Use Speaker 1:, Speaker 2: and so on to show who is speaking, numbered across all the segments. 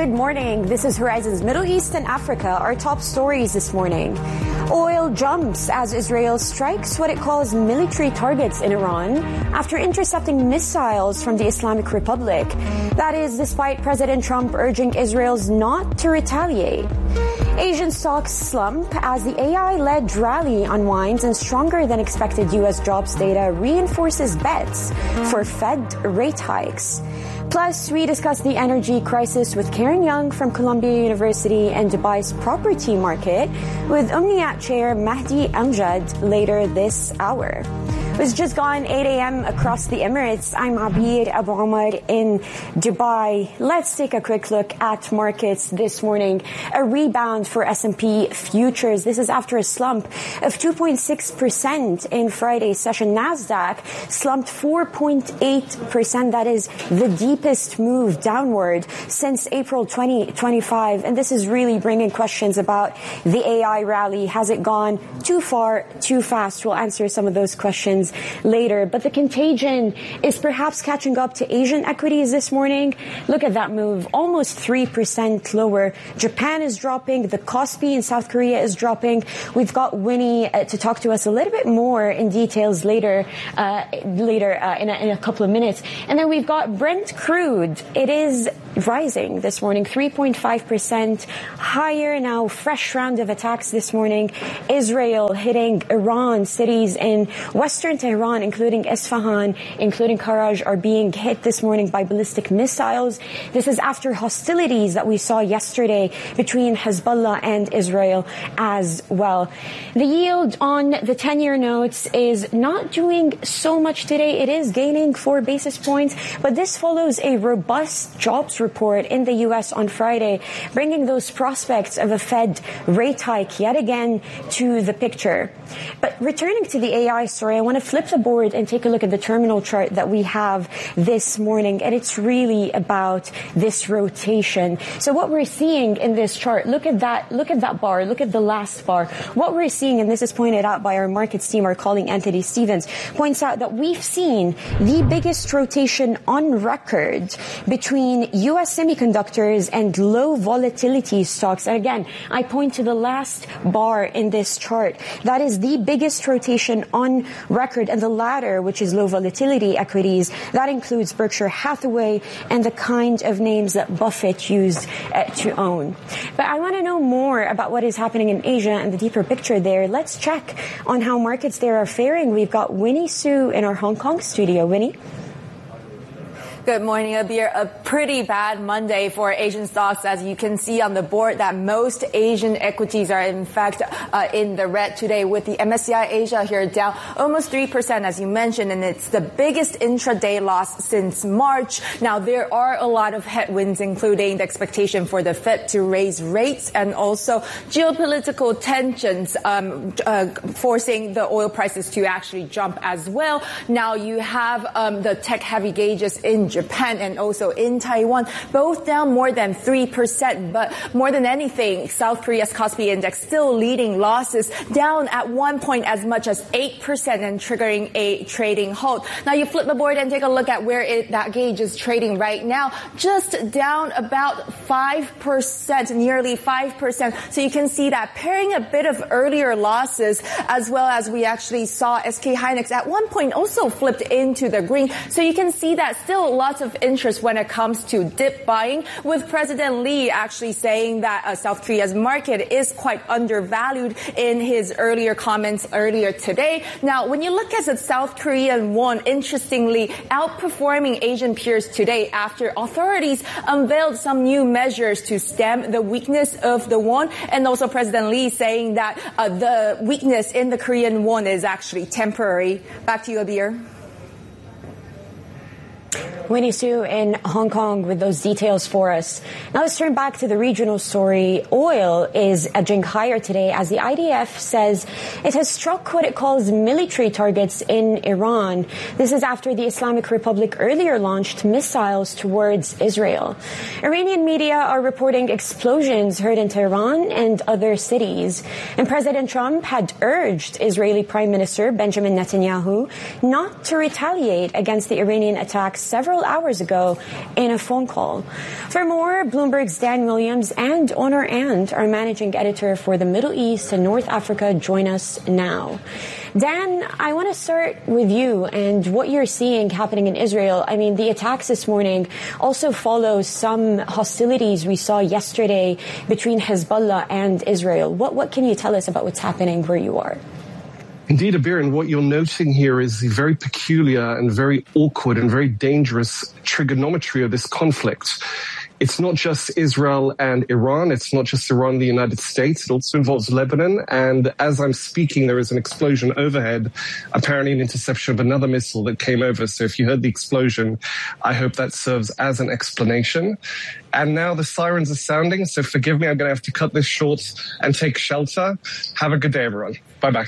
Speaker 1: Good morning. This is Horizon's Middle East and Africa. Our top stories this morning. Oil jumps as Israel strikes what it calls military targets in Iran after intercepting missiles from the Islamic Republic. That is despite President Trump urging Israel's not to retaliate. Asian stocks slump as the AI-led rally unwinds and stronger than expected U.S. jobs data reinforces bets for Fed rate hikes. Plus, we discuss the energy crisis with Karen Young from Columbia University and Dubai's property market with Umniat Chair Mahdi Amjad later this hour. It's just gone 8 a.m. across the Emirates. I'm Abir Abu Omar in Dubai. Let's take a quick look at markets this morning. A rebound for S&P futures. This is after a slump of 2.6% in Friday's session. Nasdaq slumped 4.8%. That is the deepest move downward since April 2025. And this is really bringing questions about the AI rally. Has it gone too far, too fast? We'll answer some of those questions later. But the contagion is perhaps catching up to Asian equities this morning. Look at that move, almost 3% lower. Japan is dropping. The Kospi in South Korea is dropping. We've got Winnie to talk to us a little bit more in details later in a couple of minutes. And then we've got Brent crude. It is rising this morning, 3.5% higher now. Fresh round of attacks this morning. Israel hitting Iran. Cities in western Tehran, including Isfahan, including Karaj, are being hit this morning by ballistic missiles. This is after hostilities that we saw yesterday between Hezbollah and Israel as well. The yield on the 10-year notes is not doing so much today. It is gaining 4 basis points, but this follows a robust jobs report in the U.S. on Friday, bringing those prospects of a Fed rate hike yet again to the picture. But returning to the AI story, I want to flip the board and take a look at the terminal chart that we have this morning, and it's really about this rotation. So what we're seeing in this chart, look at that bar, look at the last bar. What we're seeing, and this is pointed out by our markets team, our colleague Anthony Stevens, points out that we've seen the biggest rotation on record between U.S. semiconductors and low volatility stocks. And again, I point to the last bar in this chart. That is the biggest rotation on record. And the latter, which is low volatility equities, that includes Berkshire Hathaway and the kind of names that Buffett used to own. But I want to know more about what is happening in Asia and the deeper picture there. Let's check on how markets there are faring. We've got Winnie Su in our Hong Kong studio. Winnie?
Speaker 2: Good morning, Abir. A pretty bad Monday for Asian stocks. As you can see on the board, that most Asian equities are in fact in the red today, with the MSCI Asia here down almost 3%, as you mentioned, and it's the biggest intraday loss since March. Now, there are a lot of headwinds, including the expectation for the Fed to raise rates and also geopolitical tensions forcing the oil prices to actually jump as well. Now, you have the tech-heavy gauges in Japan and also in Taiwan, both down more than 3%. But more than anything, South Korea's Kospi index still leading losses, down at one point as much as 8% and triggering a trading halt. Now you flip the board and take a look at where that gauge is trading right now, just down about 5%, nearly 5%. So you can see that pairing a bit of earlier losses, as well as we actually saw SK Hynix at one point also flipped into the green. So you can see that still lots of interest when it comes to dip buying, with President Lee actually saying that South Korea's market is quite undervalued in his earlier comments earlier today. Now, when you look at the South Korean won, interestingly outperforming Asian peers today after authorities unveiled some new measures to stem the weakness of the won, and also President Lee saying that the weakness in the Korean won is actually temporary. Back to you, Abir.
Speaker 1: Winnie Su in Hong Kong with those details for us. Now let's turn back to the regional story. Oil is edging higher today as the IDF says it has struck what it calls military targets in Iran. This is after the Islamic Republic earlier launched missiles towards Israel. Iranian media are reporting explosions heard in Tehran and other cities. And President Trump had urged Israeli Prime Minister Benjamin Netanyahu not to retaliate against the Iranian attacks several several hours ago in a phone call. For more, Bloomberg's Dan Williams and Onur And, our managing editor for the Middle East and North Africa, join us now. Dan, I want to start with you and what you're seeing happening in Israel. I mean, the attacks this morning also follow some hostilities we saw yesterday between Hezbollah and Israel. What can you tell us about what's happening where you are?
Speaker 3: Indeed, Abir, and what you're noting here is the very peculiar and very awkward and very dangerous trigonometry of this conflict. It's not just Israel and Iran. It's not just Iran and the United States. It also involves Lebanon. And as I'm speaking, there is an explosion overhead, apparently an interception of another missile that came over. So if you heard the explosion, I hope that serves as an explanation. And now the sirens are sounding. So forgive me, I'm going to have to cut this short and take shelter. Have a good day, everyone. Bye-bye.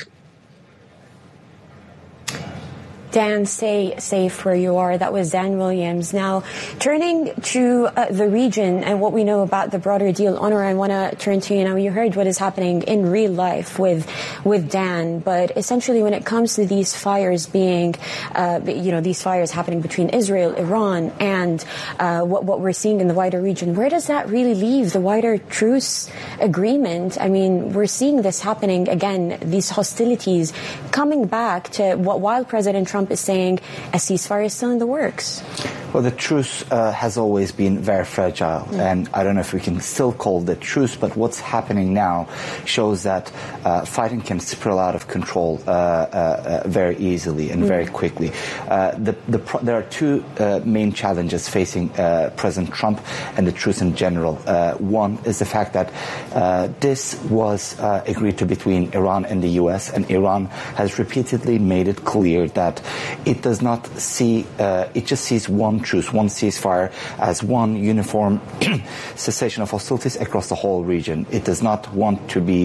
Speaker 1: Dan, stay safe where you are. That was Dan Williams. Now, turning to the region and what we know about the broader deal, Onur, I want to turn to you now. You heard what is happening in real life with Dan, but essentially when it comes to these fires being, these fires happening between Israel, Iran, and what we're seeing in the wider region, where does that really leave the wider truce agreement? I mean, we're seeing this happening again, these hostilities coming back to while President Trump is saying a ceasefire is still in the works.
Speaker 4: Well, the truce has always been very fragile, and I don't know if we can still call it truce, but what's happening now shows that fighting can spiral out of control very easily and very quickly. There are two main challenges facing President Trump and the truce in general. One is the fact that this was agreed to between Iran and the U.S., and Iran has repeatedly made it clear that it does not see, it just sees one truce, one ceasefire as one uniform cessation of hostilities across the whole region. It does not want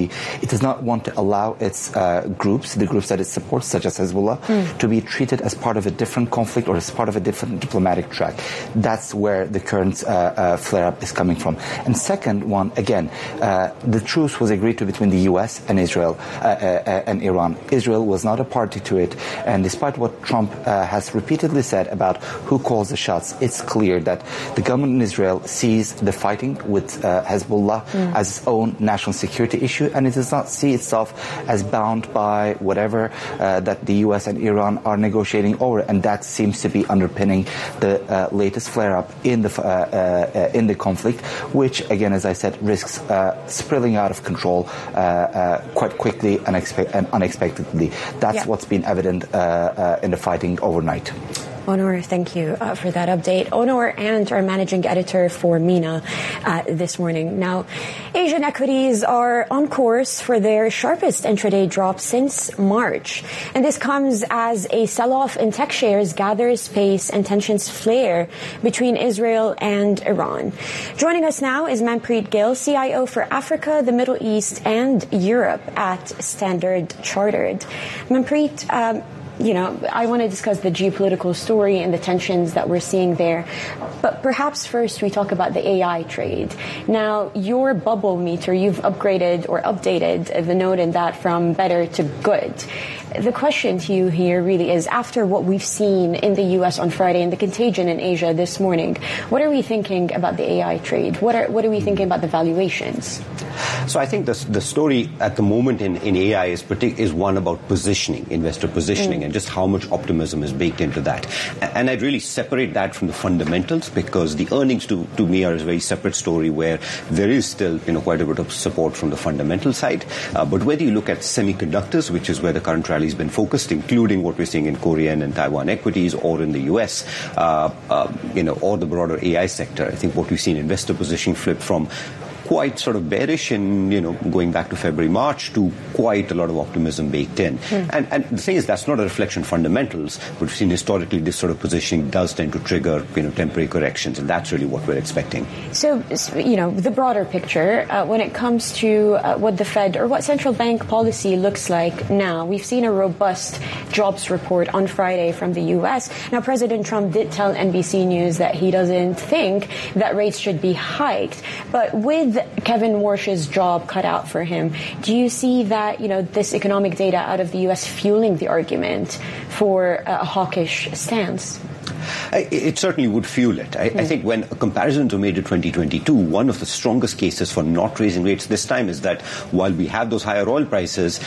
Speaker 4: to allow its groups, the groups that it supports, such as Hezbollah, to be treated as part of a different conflict or as part of a different diplomatic track. That's where the current flare-up is coming from. And second one, again, the truce was agreed to between the U.S. and Israel and Iran. Israel was not a party to it, and despite what Trump has repeatedly said about who calls the shots, it's clear that the government in Israel sees the fighting with Hezbollah as its own national security issue, and it does not see itself as bound by whatever that the U.S. and Iran are negotiating over, and that seems to be underpinning the latest flare-up in the conflict, which, again, as I said, risks spilling out of control quite quickly and unexpectedly. That's what's been evident in the fighting overnight.
Speaker 1: Onur, thank you for that update. Onur And, our managing editor for MENA this morning. Now, Asian equities are on course for their sharpest intraday drop since March. And this comes as a sell-off in tech shares gathers pace and tensions flare between Israel and Iran. Joining us now is Manpreet Gill, CIO for Africa, the Middle East, and Europe at Standard Chartered. Manpreet, I want to discuss the geopolitical story and the tensions that we're seeing there. But perhaps first we talk about the AI trade. Now, your bubble meter, you've upgraded or updated the note in that from better to good. The question to you here really is, after what we've seen in the U.S. on Friday and the contagion in Asia this morning, what are we thinking about the AI trade? What are we thinking about the valuations?
Speaker 5: So I think the story at the moment in AI is one about positioning, investor positioning, and just how much optimism is baked into that. And I'd really separate that from the fundamentals, because the earnings to me are a very separate story where there is still quite a bit of support from the fundamental side. But whether you look at semiconductors, which is where the current rally has been focused, including what we're seeing in Korean and Taiwan equities, or in the US, or the broader AI sector, I think what we've seen investor position flip from quite sort of bearish in, going back to February, March, to quite a lot of optimism baked in. And the thing is, that's not a reflection of fundamentals, but we've seen historically this sort of positioning does tend to trigger, temporary corrections, and that's really what we're expecting.
Speaker 1: So, the broader picture, when it comes to what the Fed or what central bank policy looks like now, we've seen a robust jobs report on Friday from the U.S. Now, President Trump did tell NBC News that he doesn't think that rates should be hiked, but with Kevin Warsh's job cut out for him, do you see that, this economic data out of the U.S. fueling the argument for a hawkish stance?
Speaker 5: It certainly would fuel it. I think when comparisons are made to 2022, one of the strongest cases for not raising rates this time is that while we have those higher oil prices,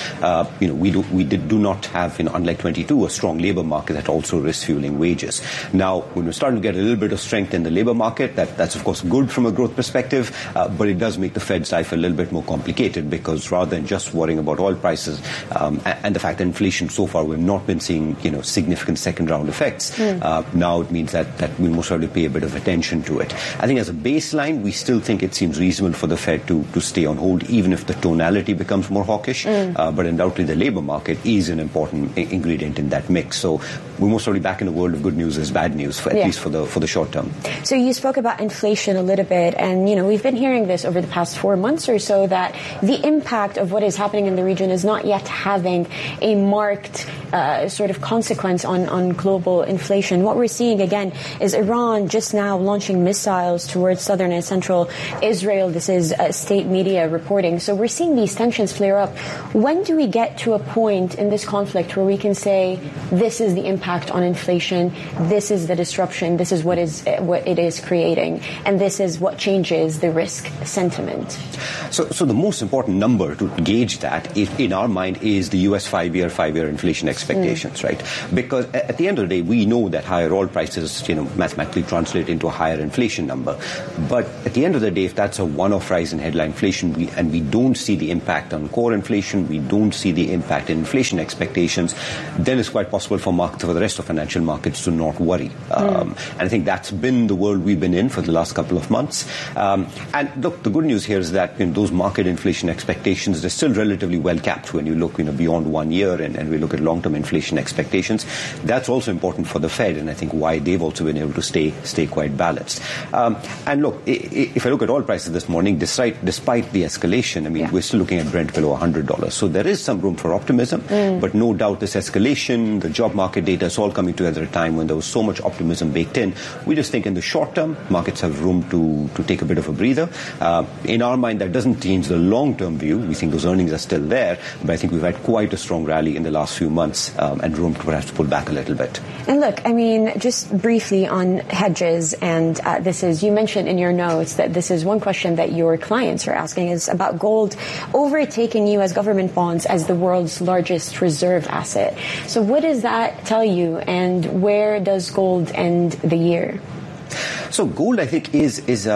Speaker 5: we do not have, unlike 22, a strong labor market that also risks fueling wages. Now, when we're starting to get a little bit of strength in the labor market, that's of course good from a growth perspective, but it does make the Fed's life a little bit more complicated, because rather than just worrying about oil prices and the fact that inflation so far, we've not been seeing significant second round effects. Now it means that we most probably pay a bit of attention to it. I think as a baseline, we still think it seems reasonable for the Fed to stay on hold, even if the tonality becomes more hawkish. But undoubtedly the labor market is an important ingredient in that mix. So we're most probably back in a world of good news as bad news, at least for the short term.
Speaker 1: So you spoke about inflation a little bit, and we've been hearing this over the past 4 months or so, that the impact of what is happening in the region is not yet having a marked sort of consequence on global inflation. What we're seeing again is Iran just now launching missiles towards southern and central Israel. This is state media reporting. So we're seeing these tensions flare up. When do we get to a point in this conflict where we can say this is the impact on inflation, this is the disruption, this is what it is creating, and this is what changes the risk sentiment?
Speaker 5: So the most important number to gauge that in our mind is the US five-year inflation expectations, right? Because at the end of the day, we know that higher oil prices, mathematically translate into a higher inflation number. But at the end of the day, if that's a one-off rise in headline inflation, we don't see the impact on core inflation, we don't see the impact in inflation expectations, then it's quite possible for the rest of financial markets to not worry. And I think that's been the world we've been in for the last couple of months. And look, the good news here is that those market inflation expectations, they're still relatively well capped when you look beyond 1 year and we look at long-term inflation expectations. That's also important for the Fed, and I think why they've also been able to stay quite balanced. And look, if I look at oil prices this morning, despite the escalation, we're still looking at Brent below $100. So there is some room for optimism, but no doubt this escalation, the job market data, is all coming together at a time when there was so much optimism baked in. We just think in the short term, markets have room to take a bit of a breather. In our mind, that doesn't change the long-term view. We think those earnings are still there, but I think we've had quite a strong rally in the last few months and room to perhaps pull back a little bit.
Speaker 1: And look, just briefly on hedges, and you mentioned in your notes that this is one question that your clients are asking, is about gold overtaking U.S. government bonds as the world's largest reserve asset. So what does that tell you, and where does gold end the year?
Speaker 5: So gold, I think, we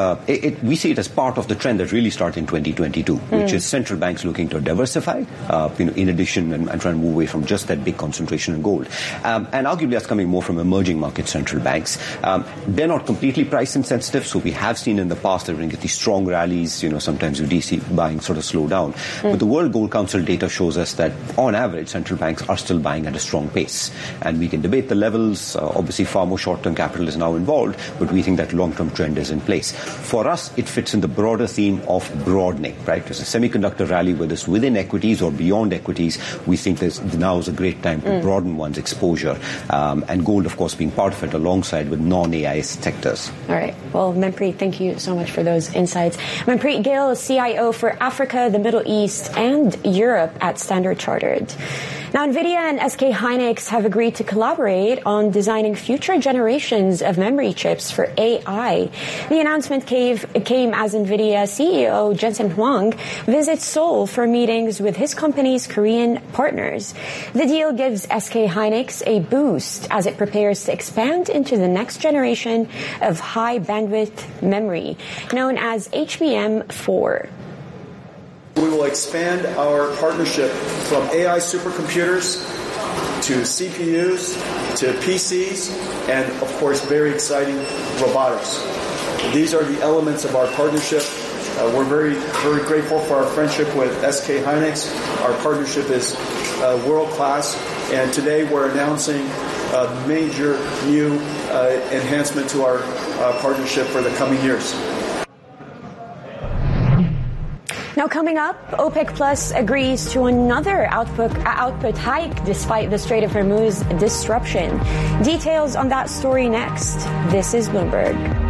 Speaker 5: see it as part of the trend that really started in 2022, which is central banks looking to diversify, in addition, and trying to move away from just that big concentration in gold. And arguably that's coming more from emerging market central banks. They're not completely price insensitive, so we have seen in the past that when you get these strong rallies, sometimes you see buying sort of slow down. But the World Gold Council data shows us that on average, central banks are still buying at a strong pace. And we can debate the levels. Obviously, far more short-term capital is now involved, but we think that long-term trend is in place. For us, it fits in the broader theme of broadening, right? There's a semiconductor rally, whether it's within equities or beyond equities. We think now is a great time to broaden one's exposure. And gold, of course, being part of it alongside with non-AI sectors. All right.
Speaker 1: Well, Manpreet, thank you so much for those insights. Manpreet Gill, CIO for Africa, the Middle East, and Europe at Standard Chartered. Now, NVIDIA and SK Hynix have agreed to collaborate on designing future generations of memory chips for AI. The announcement came as NVIDIA CEO Jensen Huang visits Seoul for meetings with his company's Korean partners. The deal gives SK Hynix a boost as it prepares to expand into the next generation of high-bandwidth memory, known as HBM4.
Speaker 6: We will expand our partnership from AI supercomputers to CPUs to PCs and, of course, very exciting robotics. These are the elements of our partnership. We're very, very grateful for our friendship with SK Hynix. Our partnership is world-class, and today we're announcing a major new enhancement to our partnership for the coming years.
Speaker 1: Now coming up, OPEC Plus agrees to another output hike despite the Strait of Hormuz disruption. Details on that story next. This is Bloomberg.